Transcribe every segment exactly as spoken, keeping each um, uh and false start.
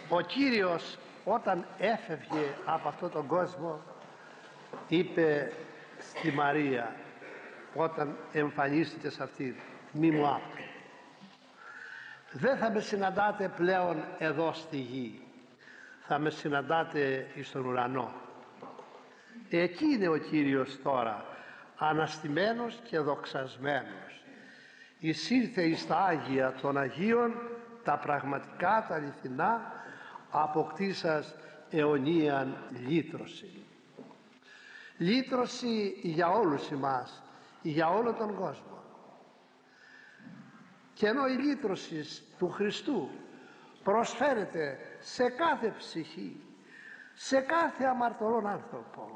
Ο Κύριος όταν έφευγε από αυτόν τον κόσμο είπε στη Μαρία, όταν εμφανίστηκε σε αυτή, μη μου άπτω, δεν θα με συναντάτε πλέον εδώ στη γη, θα με συναντάτε στον ουρανό. Εκεί είναι ο Κύριος τώρα, αναστημένος και δοξασμένος. Εισήλθε εις τα Άγια των Αγίων, τα πραγματικά, τα αληθινά, αποκτήσας αιωνίαν λύτρωση. Λύτρωση για όλους εμάς, για όλο τον κόσμο. Και ενώ η λύτρωση του Χριστού προσφέρεται σε κάθε ψυχή, σε κάθε αμαρτωλόν άνθρωπο,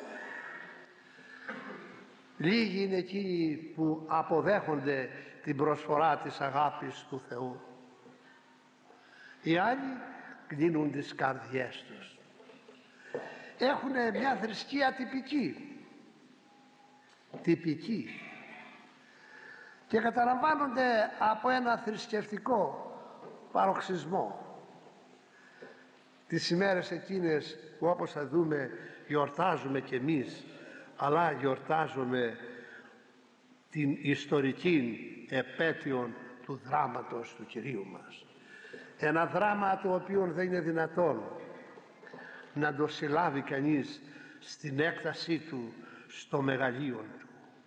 λίγοι είναι εκείνοι που αποδέχονται την προσφορά της αγάπης του Θεού. Οι άλλοι κλείνουν τις καρδιές τους. Έχουν μια θρησκεία τυπική. Τυπική. Και καταλαμβάνονται από ένα θρησκευτικό παροξισμό. Τις ημέρες εκείνες που, όπως θα δούμε, γιορτάζουμε κι εμείς, αλλά γιορτάζουμε την ιστορική επέτειο του δράματος του Κυρίου μας. Ένα δράμα το οποίο δεν είναι δυνατόν να το συλλάβει κανείς στην έκτασή του, στο μεγαλείο του.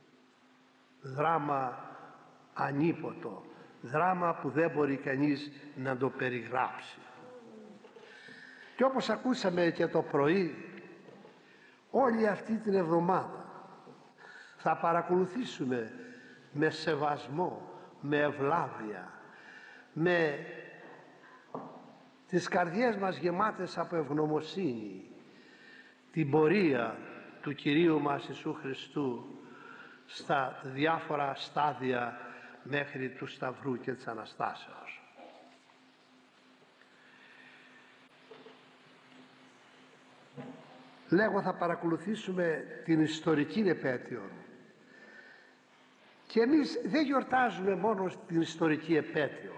Δράμα ανίποτο, δράμα που δεν μπορεί κανείς να το περιγράψει. Και όπως ακούσαμε και το πρωί, όλη αυτή την εβδομάδα θα παρακολουθήσουμε με σεβασμό, με ευλάβεια, με τις καρδιές μας γεμάτες από ευγνωμοσύνη, την πορεία του Κυρίου μας Ιησού Χριστού στα διάφορα στάδια μέχρι του Σταυρού και της Αναστάσεως. Λέγω, θα παρακολουθήσουμε την ιστορική επέτειο. Και εμείς δεν γιορτάζουμε μόνο την ιστορική επέτειο.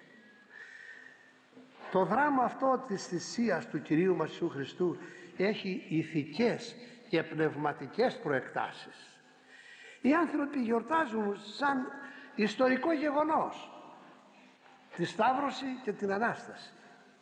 Το δράμα αυτό της θυσίας του Κυρίου μας Ιησού Χριστού έχει ηθικές και πνευματικές προεκτάσεις. Οι άνθρωποι γιορτάζουν σαν ιστορικό γεγονός τη Σταύρωση και την Ανάσταση.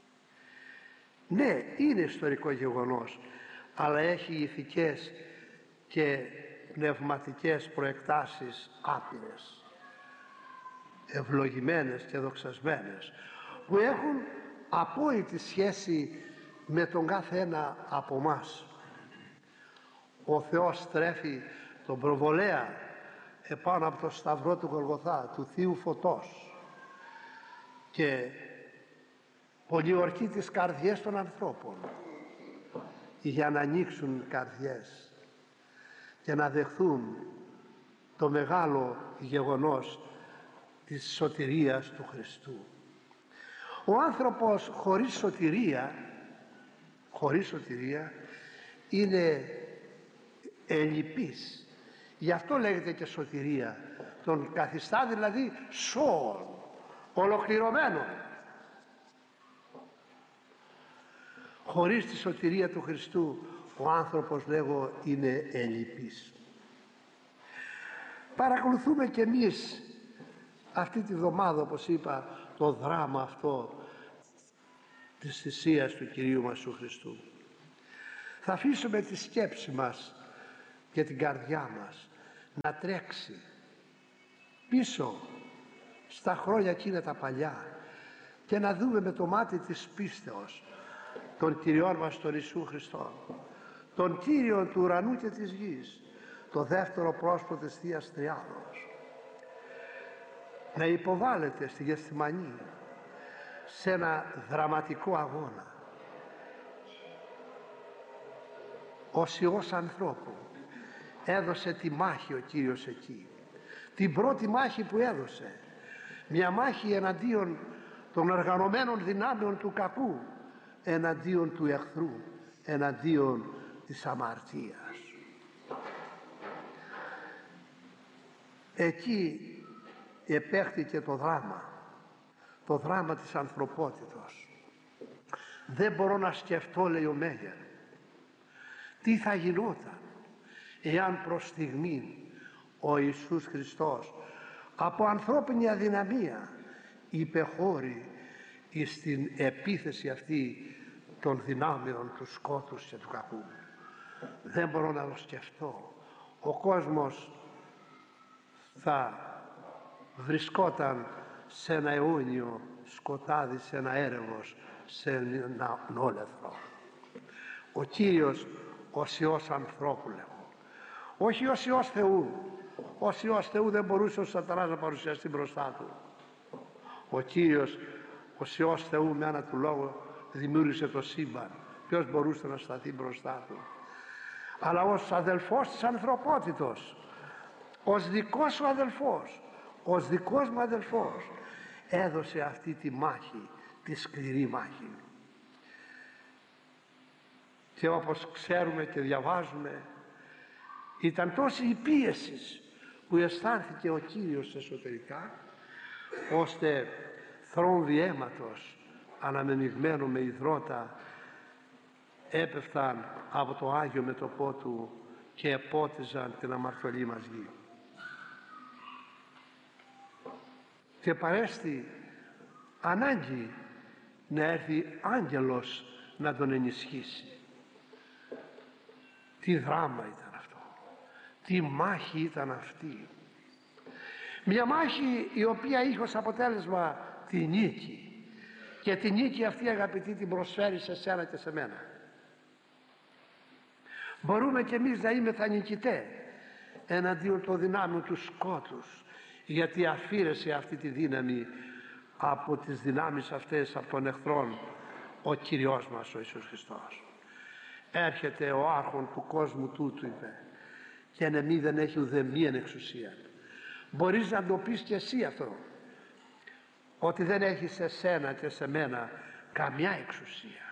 Ναι, είναι ιστορικό γεγονός, αλλά έχει ηθικές και πνευματικές προεκτάσεις άπειρες, ευλογημένες και δοξασμένες, που έχουν απόλυτη σχέση με τον κάθε ένα από μας. Ο Θεός στρέφει τον προβολέα επάνω από το σταυρό του Γολγοθά, του Θείου Φωτός, και πολιορκεί τις καρδιές των ανθρώπων για να ανοίξουν καρδιές και να δεχθούν το μεγάλο γεγονός της σωτηρίας του Χριστού. Ο άνθρωπος χωρίς σωτηρία, χωρίς σωτηρία είναι ελλειπής. Γι' αυτό λέγεται και σωτηρία. Τον καθιστά δηλαδή σώον, ολοκληρωμένο. Χωρίς τη σωτηρία του Χριστού ο άνθρωπος, λέγω, είναι ελλειπής. Παρακολουθούμε και εμείς αυτή τη βδομάδα, όπως είπα, το δράμα αυτό της θυσίας του Κυρίου μας του Χριστού. Θα αφήσουμε τη σκέψη μας και την καρδιά μας να τρέξει πίσω στα χρόνια εκείνα τα παλιά και να δούμε με το μάτι της πίστεως τον Κυριόν μας τον Ιησού Χριστό, τον Κύριο του ουρανού και της γης, το δεύτερο πρόσωπο της Θείας Τριάδος, να υποβάλλεται στη Γεθσιμανή σε ένα δραματικό αγώνα ως Υιός ανθρώπου. Έδωσε τη μάχη ο Κύριος εκεί, την πρώτη μάχη που έδωσε, μια μάχη εναντίον των οργανωμένων δυνάμεων του κακού, εναντίον του εχθρού, εναντίον της αμαρτίας. Εκεί επέχθηκε το δράμα, το δράμα της ανθρωπότητος. Δεν μπορώ να σκεφτώ, λέει ο Μέγερ, τι θα γινόταν εάν προς στιγμή ο Ιησούς Χριστός από ανθρώπινη αδυναμία υπεχώρει στην επίθεση αυτή των δυνάμεων του σκότους και του κακού. Δεν μπορώ να το σκεφτώ. Ο κόσμος θα βρισκόταν σε ένα αιώνιο σκοτάδι, σε ένα έρευος, σε ένα όλεθρο. Ο Κύριος ως Υιός ανθρώπου λέγω, όχι ως Υιός Θεού. Ως Υιός Θεού δεν μπορούσε ο Σατανάς να παρουσιαστεί μπροστά του. Ο Κύριος ως Υιός Θεού με ένα του λόγο δημιούργησε το σύμπαν. Ποιος μπορούσε να σταθεί μπροστά του? Αλλά ως αδελφός της ανθρωπότητος, ως δικός σου αδελφός, ως δικός μου αδελφός, έδωσε αυτή τη μάχη, τη σκληρή μάχη. Και όπως ξέρουμε και διαβάζουμε, ήταν τόση η πίεση που αισθάνθηκε ο Κύριος εσωτερικά, ώστε θρόμβοι αίματος αναμεμειγμένο με υδρότα έπεφταν από το Άγιο μέτωπό του και επότιζαν την αμαρτωλή μας γη. Και παρέστη ανάγκη να έρθει άγγελος να τον ενισχύσει. Τι δράμα ήταν αυτό, τι μάχη ήταν αυτή. Μια μάχη η οποία είχε ως αποτέλεσμα τη νίκη, και τη νίκη αυτή, αγαπητοί, την προσφέρει σε σένα και σε μένα. Μπορούμε και εμείς να είμεθα νικητέ εναντίον των δυνάμεων του σκότους, γιατί αφήρεσε αυτή τη δύναμη από τις δυνάμεις αυτές, από τον εχθρόν, ο Κυριός μας ο Ιησούς Χριστός. Έρχεται ο άρχον του κόσμου τούτου, είπε, και εν εμεί δεν έχει ουδεμίαν εξουσία. Μπορείς να το πεις και εσύ αυτό, ότι δεν έχει σε σένα και σε μένα καμιά εξουσία.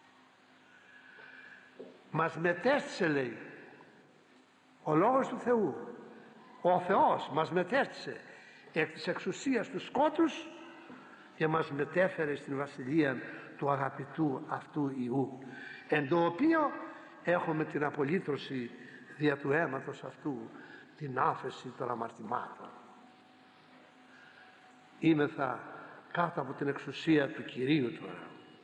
Μας μετέστησε, λέει, ο Λόγος του Θεού, ο Θεός μας μετέστησε εκ της εξουσίας του σκότους και μας μετέφερε στην βασιλεία του αγαπητού αυτού Υιού, εν το οποίο έχουμε την απολύτρωση δια του αίματος αυτού, την άφεση των αμαρτημάτων. Είμεθα κάτω από την εξουσία του Κυρίου τώρα.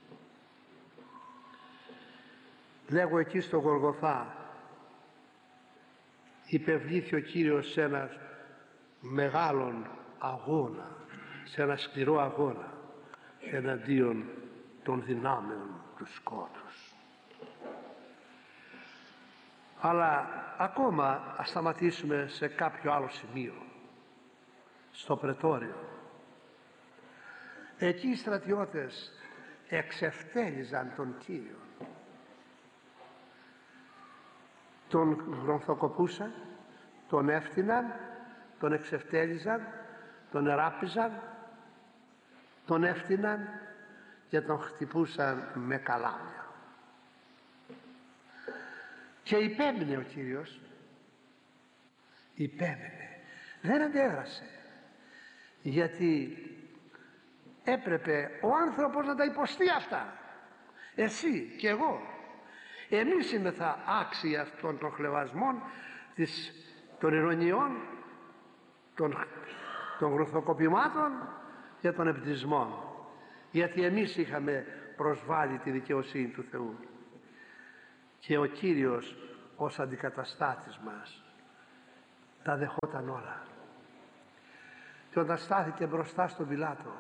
Λέγω, εκεί στο Γολγοθά υπευλήθη ο Κύριος σε ένα μεγάλον αγώνα, σε ένα σκληρό αγώνα εναντίον των δυνάμεων του σκότους. Αλλά ακόμα ας σταματήσουμε σε κάποιο άλλο σημείο, στο Πρετόριο. Εκεί οι στρατιώτες εξευτέλιζαν τον Κύριο. Τον γρονθοκοπούσαν, τον έφτυναν, τον εξευτέλιζαν, τον εράπιζαν, τον έφτυναν και τον χτυπούσαν με καλάμια. Και υπέμεινε ο Κύριος, υπέμεινε, δεν αντέδρασε, γιατί έπρεπε ο άνθρωπος να τα υποστεί αυτά. Εσύ και εγώ, εμείς είμεθα άξιοι αυτών των χλευασμών, της, των ειρωνιών, των, των γροθοκοπημάτων και των εμπτυσμών, γιατί εμείς είχαμε προσβάλει τη δικαιοσύνη του Θεού. Και ο Κύριος ως αντικαταστάτης μας τα δεχόταν όλα. Και όταν στάθηκε μπροστά στον Πιλάτο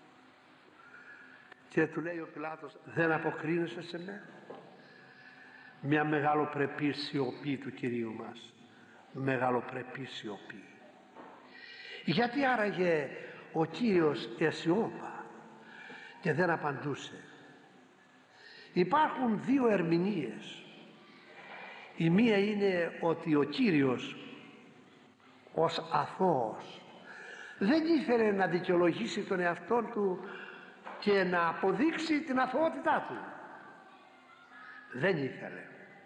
και του λέει ο Πιλάτος, δεν αποκρίνεσαι σε μένα? Μια μεγαλοπρεπή σιωπή του Κυρίου μας, μεγαλοπρεπή σιωπή. Γιατί άραγε ο Κύριος αισιόπα και δεν απαντούσε? Υπάρχουν δύο ερμηνείες. Η μία είναι ότι ο Κύριος ως αθώος δεν ήθελε να δικαιολογήσει τον εαυτό του και να αποδείξει την αθωότητά του. Δεν ήθελε.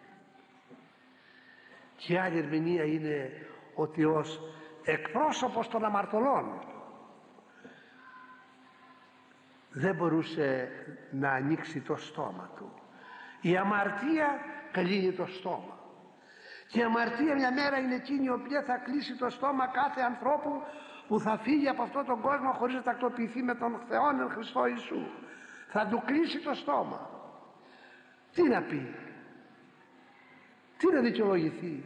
Και η άλλη ερμηνεία είναι ότι ως εκπρόσωπος των αμαρτωλών δεν μπορούσε να ανοίξει το στόμα του. Η αμαρτία κλείνει το στόμα. Και η αμαρτία μια μέρα είναι εκείνη η οποία θα κλείσει το στόμα κάθε ανθρώπου που θα φύγει από αυτόν τον κόσμο χωρίς να τακτοποιηθεί με τον Θεό εν Χριστώ Ιησού. Θα του κλείσει το στόμα. Τι να πει, τι να δικαιολογηθεί.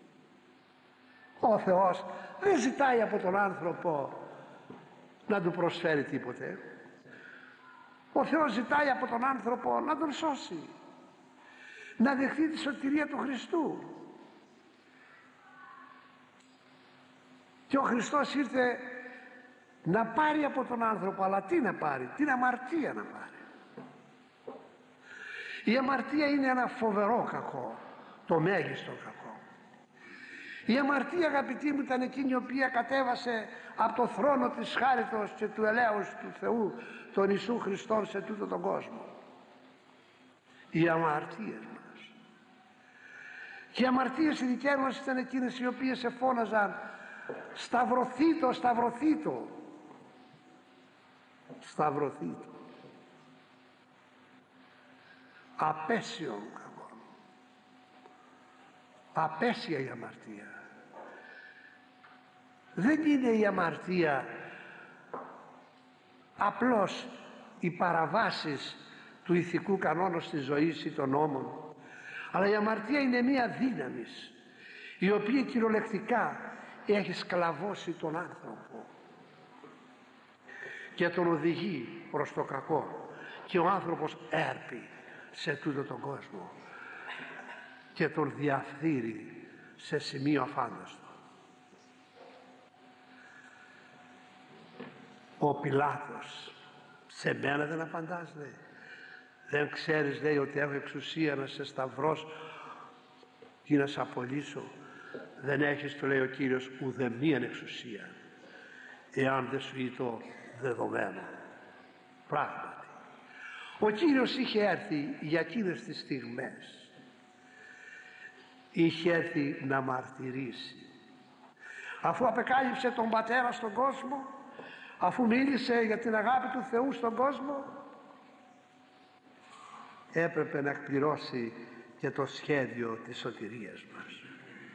Ο Θεός δεν ζητάει από τον άνθρωπο να του προσφέρει τίποτε. Ο Θεός ζητάει από τον άνθρωπο να τον σώσει, να δεχθεί τη σωτηρία του Χριστού. Και ο Χριστός ήρθε να πάρει από τον άνθρωπο, αλλά τι να πάρει, την αμαρτία να πάρει. Η αμαρτία είναι ένα φοβερό κακό, το μέγιστο κακό. Η αμαρτία, αγαπητοί μου, ήταν εκείνη η οποία κατέβασε από το θρόνο της χάριτος και του ελέους του Θεού τον Ιησού Χριστόν σε τούτο τον κόσμο. Οι αμαρτίες μας. Και οι αμαρτίες οι δικές μας ήταν εκείνες οι οποίες εφώναζαν σταυρωθήτω, σταυρωθήτω, σταυρωθήτω. Απέσιον κακό. Απέσια η αμαρτία. Δεν είναι η αμαρτία απλώς οι παραβάσεις του ηθικού κανόνα της ζωής ή των νόμων, αλλά η αμαρτία είναι μία δύναμη η οποία κυριολεκτικά έχει σκλαβώσει τον άνθρωπο και τον οδηγεί προς το κακό, και ο άνθρωπος έρπει σε τούτο τον κόσμο και τον διαφθείρει σε σημείο αφάνταστο. Ο Πιλάτος, σε μένα δεν απαντάς, λέει, δεν ξέρεις, λέει, ότι έχω εξουσία να σε σταυρώσω και να σε απολύσω? Δεν έχεις, του λέει ο Κύριος, ουδεμίαν εξουσία, εάν δεν σου είναι το δεδομένο. Πράγματι, ο Κύριος είχε έρθει για εκείνες τις στιγμές, είχε έρθει να μαρτυρήσει. Αφού απεκάλυψε τον Πατέρα στον κόσμο, αφού μίλησε για την αγάπη του Θεού στον κόσμο, έπρεπε να εκπληρώσει και το σχέδιο της σωτηρίας μας.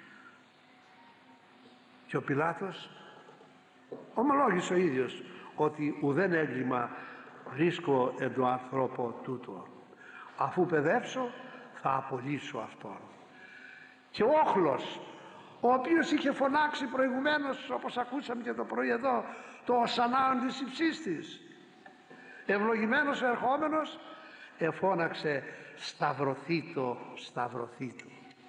Και ο Πιλάτος ομολόγησε ο ίδιος ότι ουδέν έγκλημα βρίσκω εν το άνθρωπο τούτο. Αφού παιδεύσω θα απολύσω αυτόν. Και ο όχλος, ο οποίος είχε φωνάξει προηγουμένως, όπως ακούσαμε και το πρωί εδώ, το οσανάον της υψίστης, ευλογημένος ο ερχόμενος, εφώναξε σταυρωθήτω, σταυρωθήτω.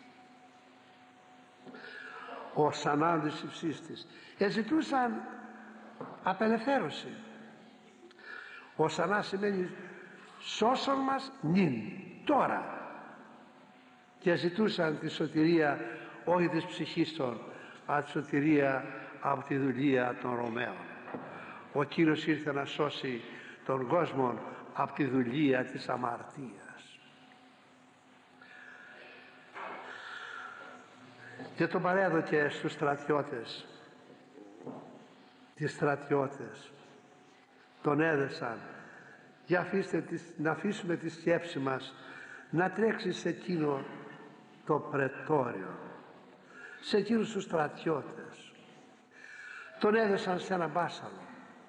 Ο οσανάον της υψίστης. Εζητούσαν απελευθέρωση. Ο οσανά σημαίνει σώσον μας νυν, τώρα. Και ζητούσαν τη σωτηρία όχι της ψυχής των, αλλά τη σωτηρία από τη δουλεία των Ρωμαίων. Ο Κύριος ήρθε να σώσει τον κόσμο από τη δουλεία της αμαρτίας. Και τον παρέδωκε στους στρατιώτες. τις στρατιώτες τον έδεσαν για αφήστε τις, να αφήσουμε τη σκέψη μας να τρέξει σε εκείνο το πρετόριο, σε εκείνους τους στρατιώτες. Τον έδεσαν σε ένα μπάσαλο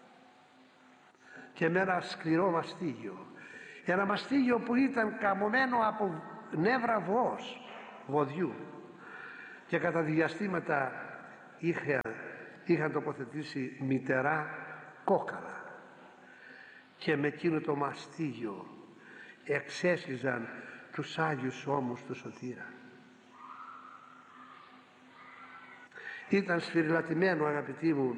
και με ένα σκληρό μαστίγιο, ένα μαστίγιο που ήταν καμωμένο από νεύρα βοός, βοδιού, και κατά διαστήματα είχαν, είχαν τοποθετήσει μητερά κόκαλα και με εκείνο το μαστίγιο εξέσχιζαν τους Άγιους ώμους του Σωτήρα. Ήταν σφυριλατημένο, αγαπητοί μου,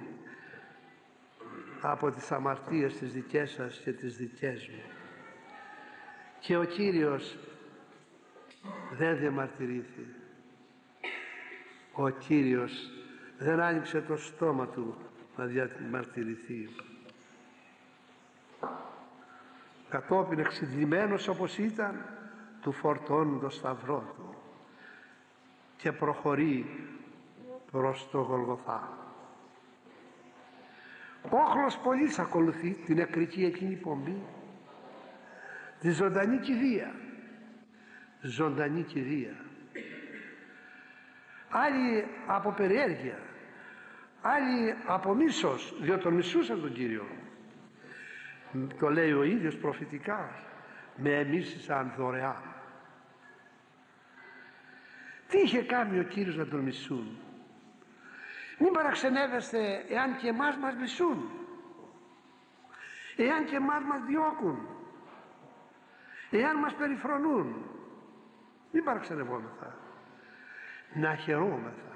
από τις αμαρτίες τις δικές σας και τις δικές μου, και ο Κύριος δεν διαμαρτυρήθη. Ο Κύριος δεν άνοιξε το στόμα του να διαμαρτυρηθεί. Κατόπιν εξυντλημένος όπως ήταν, του φορτώνουν το σταυρό του και προχωρεί προς το Γολγοθά. όχλος πολύς ακολουθεί την νεκρική εκείνη πομπή, τη ζωντανή κηδεία. Ζωντανή κηδεία. Άλλοι από περιέργεια, άλλοι από μίσος, διότι τον μισούσαν τον Κύριο. Το λέει ο ίδιος προφητικά, με εμίσησαν δωρεάν. Τι είχε κάνει ο Κύριος να τον μισούν? Μην παραξενεύεστε εάν και εμάς μας μισούν, εάν και εμάς μας διώκουν, εάν μας περιφρονούν. Μην παραξενευόμεθα, να χαιρόμεθα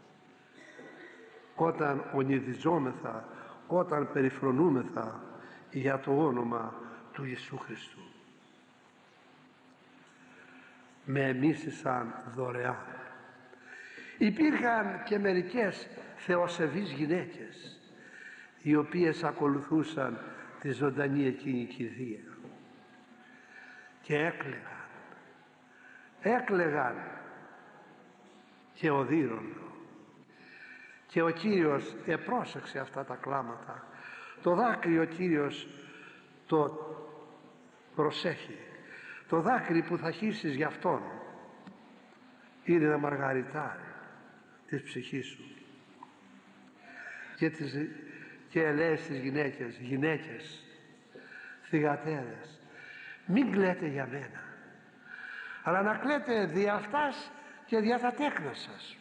όταν ονειδιζόμεθα, όταν περιφρονούμεθα για το όνομα του Ιησού Χριστού. Με εμίσησαν δωρεάν. Υπήρχαν και μερικές θεοσεβείς γυναίκες οι οποίες ακολουθούσαν τη ζωντανή εκείνη κηδεία και έκλαιγαν, έκλαιγαν και οδύρωνο. Και ο Κύριος επρόσεξε αυτά τα κλάματα. Το δάκρυ ο Κύριος το προσέχει. Το δάκρυ που θα χύσεις για Αυτόν είναι ένα μαργαριτάρι της ψυχής σου. Και, τις, και λέει στις γυναίκες, γυναίκες, θυγατέρες, μην κλαίτε για μένα, αλλά να κλαίτε δι' αυτάς και δια τα τέκνα σας.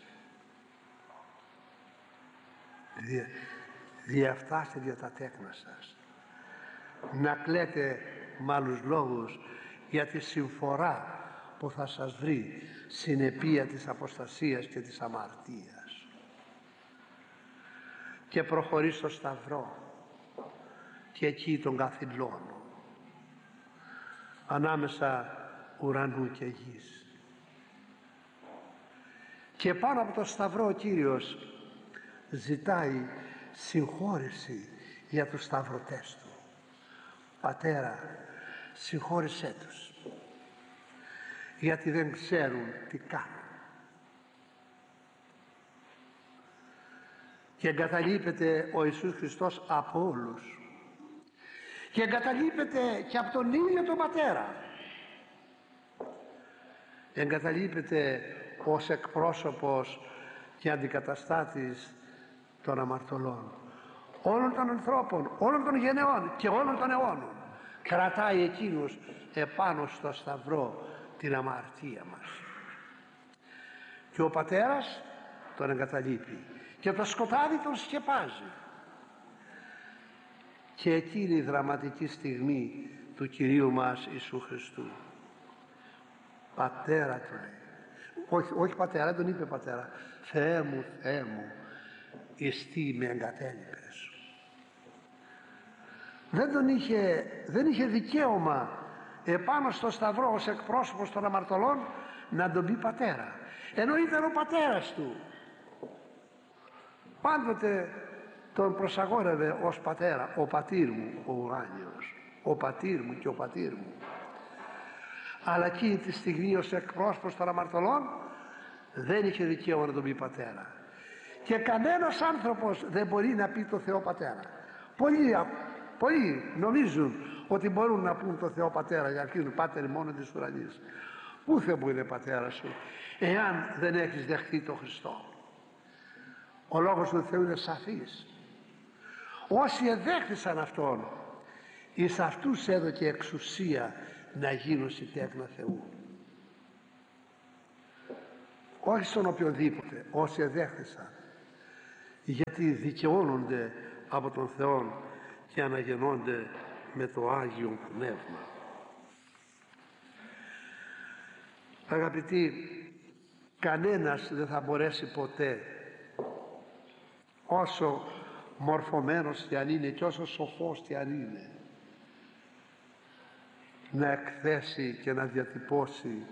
Δι, δι' αυτάς και δια τα τέκνα σας. Να κλαίτε με άλλους λόγους για τη συμφορά που θα σας βρει συνεπία της αποστασίας και της αμαρτίας. Και προχωρεί στο Σταυρό και εκεί τον καθυλώνω ανάμεσα ουρανού και γης. Και πάνω από το Σταυρό ο Κύριος ζητάει συγχώρεση για τους σταυρωτές του. Πατέρα, συγχώρεσέ τους, γιατί δεν ξέρουν τι κάνουν. Και εγκαταλείπεται ο Ιησούς Χριστός από όλους και εγκαταλείπεται και από τον ίδιο τον Πατέρα. Εγκαταλείπεται ως εκπρόσωπος και αντικαταστάτης των αμαρτωλών, όλων των ανθρώπων, όλων των γενεών και όλων των αιώνων. Κρατάει εκείνους επάνω στο Σταυρό την αμαρτία μας. Και ο Πατέρας τον εγκαταλείπει και το σκοτάδι τον σκεπάζει. Και εκείνη η δραματική στιγμή του Κυρίου μας Ιησού Χριστού. Πατέρα του λέει. Όχι, όχι πατέρα, δεν τον είπε πατέρα. Θεέ μου, Θεέ μου, εστί με εγκατέλειπες. Δεν τον είχε, δεν είχε δικαίωμα επάνω στο Σταυρό ως εκπρόσωπος των αμαρτωλών να τον πει πατέρα, ενώ ήταν ο πατέρας του. Πάντοτε τον προσαγόρευε ως πατέρα, ο πατήρ μου ο ουράνιος, ο πατήρ μου και ο πατήρ μου. Αλλά εκείνη τη στιγμή ως εκπρόσωπος των αμαρτωλών δεν είχε δικαίωμα να τον πει πατέρα. Και κανένας άνθρωπος δεν μπορεί να πει το Θεό πατέρα. Πολλοί, πολλοί νομίζουν ότι μπορούν να πούν το Θεό πατέρα, για εκείνον πάτερ μόνο της ουρανής. Πού θα μου είναι πατέρα σου εάν δεν έχεις δεχθεί τον Χριστό? Ο λόγος του Θεού είναι σαφής. Όσοι εδέχθησαν Αυτόν, εις αυτούς έδωκε εξουσία να γίνουν τέκνα Θεού. Όχι στον οποιοδήποτε, όσοι εδέχθησαν, γιατί δικαιώνονται από τον Θεό και αναγεννώνται με το Άγιο Πνεύμα. Αγαπητοί, κανένας δεν θα μπορέσει ποτέ, όσο μορφωμένος και αν είναι και όσο σοφός και αν είναι, να εκθέσει και να διατυπώσει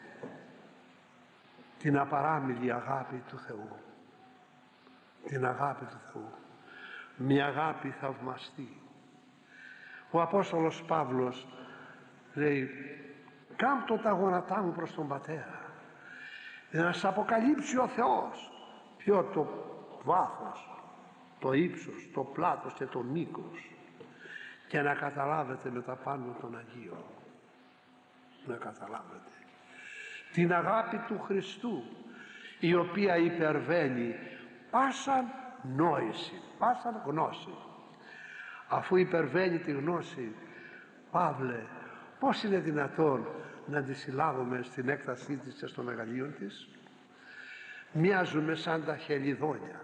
την απαράμιλη αγάπη του Θεού. Την αγάπη του Θεού. Μια αγάπη θαυμαστή. Ο Απόστολος Παύλος λέει, κάμπτω τα γόνατά μου προς τον Πατέρα για να σας αποκαλύψει ο Θεός ποιο το βάθος, το ύψος, το πλάτος και το μήκος, και να καταλάβετε με τα πάνω των Αγίων, να καταλάβετε την αγάπη του Χριστού, η οποία υπερβαίνει πάσαν νόηση, πάσαν γνώση. Αφού υπερβαίνει τη γνώση, Παύλε, πώς είναι δυνατόν να τη συλλάβουμε στην έκτασή της και στο μεγαλείο της? Μοιάζουμε σαν τα χελιδόνια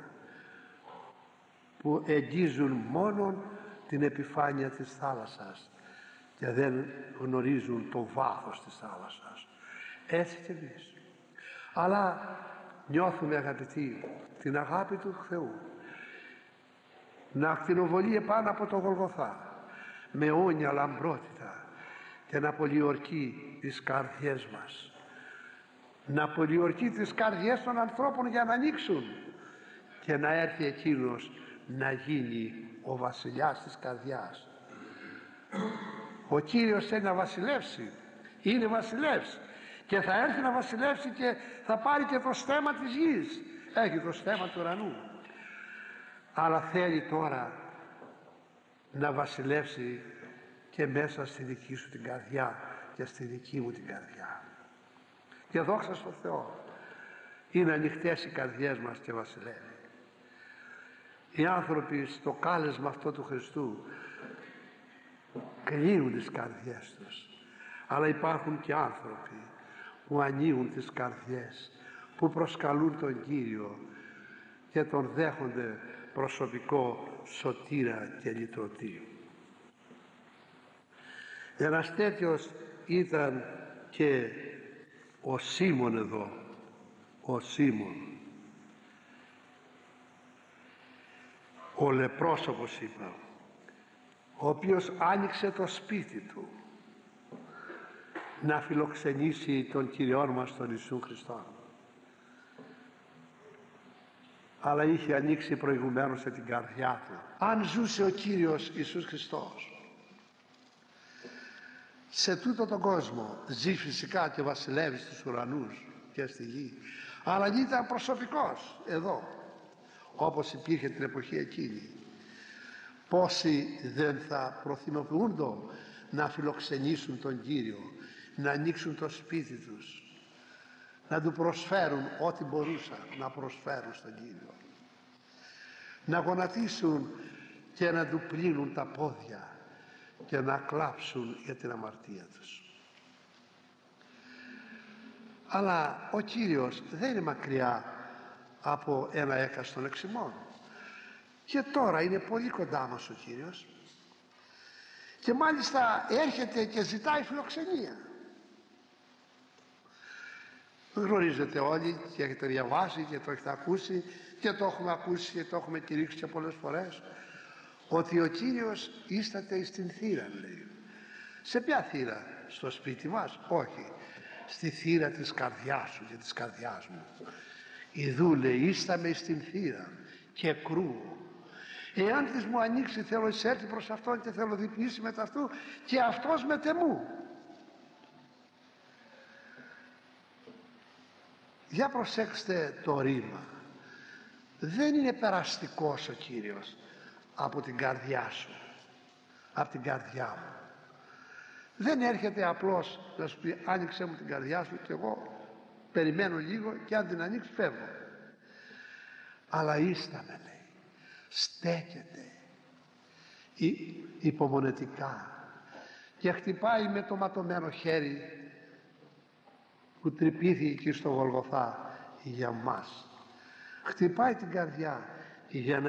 που εγγίζουν μόνον την επιφάνεια της θάλασσας και δεν γνωρίζουν το βάθος της θάλασσας. Έτσι και εμείς. Αλλά νιώθουμε, αγαπητοί, την αγάπη του Θεού να ακτινοβολεί επάνω από το Γολγοθά με αιώνια λαμπρότητα και να πολιορκεί τις καρδιές μας, να πολιορκεί τις καρδιές των ανθρώπων για να ανοίξουν και να έρθει εκείνος να γίνει ο βασιλιάς της καρδιάς. Ο Κύριος θέλει να βασιλεύσει, είναι βασιλεύς και θα έρθει να βασιλεύσει και θα πάρει και το στέμμα της γης. Έχει το στέμμα του ουρανού, αλλά θέλει τώρα να βασιλεύσει και μέσα στη δική σου την καρδιά και στη δική μου την καρδιά. Και δόξα στον Θεό, είναι ανοιχτές οι καρδιές μας και βασιλεύει. Οι άνθρωποι στο κάλεσμα αυτό του Χριστού κλείνουν τις καρδιές τους, αλλά υπάρχουν και άνθρωποι που ανοίγουν τις καρδιές, που προσκαλούν τον Κύριο και τον δέχονται προσωπικό σωτήρα και λυτρωτή. Ένας τέτοιος ήταν και ο Σίμων εδώ, ο Σίμων, ο λεπρός όπως είπα, ο οποίος άνοιξε το σπίτι του να φιλοξενήσει τον Κυριόν μας τον Ιησού Χριστό, αλλά είχε ανοίξει προηγουμένως την καρδιά του. Αν ζούσε ο Κύριος Ιησούς Χριστός σε τούτο τον κόσμο, ζει φυσικά και βασιλεύει στους ουρανούς και στη γη, αλλά αν ήταν προσωπικός εδώ όπως υπήρχε την εποχή εκείνη, πόσοι δεν θα προθυμοποιούνται να φιλοξενήσουν τον Κύριο, να ανοίξουν το σπίτι τους, να του προσφέρουν ό,τι μπορούσαν να προσφέρουν στον Κύριο, να γονατίσουν και να του πλύνουν τα πόδια και να κλάψουν για την αμαρτία τους. Αλλά ο Κύριος δεν είναι μακριά από ένα έκαστον εξημών, και τώρα είναι πολύ κοντά μας ο Κύριος, και μάλιστα έρχεται και ζητάει φιλοξενία. Γνωρίζετε όλοι και έχετε διαβάσει και το έχετε ακούσει και το έχουμε ακούσει και το έχουμε κηρύξει και πολλές φορές, ότι ο Κύριος ίσταται στην θύρα, λέει. Σε ποια θύρα? Στο σπίτι μας? Όχι, στη θύρα της καρδιάς σου και της καρδιάς μου. Ιδού, λέει, ίσταμε στην θύρα και κρούω. Εάν της μου ανοίξει, θέλω εισέλθει προς Αυτόν και θέλω διπνήσει μετά Αυτού και Αυτός μετεμού. Για προσέξτε το ρήμα. Δεν είναι περαστικός ο Κύριος από την καρδιά σου, από την καρδιά μου. Δεν έρχεται απλώς να σου πει άνοιξε μου την καρδιά σου και εγώ περιμένω λίγο και αν την ανοίξει φεύγω. Αλλά ίσταμε, λέει, στέκεται υπομονετικά και χτυπάει με το ματωμένο χέρι που τρυπήθηκε εκεί στο Γολγοθά για μας. Χτυπάει την καρδιά για να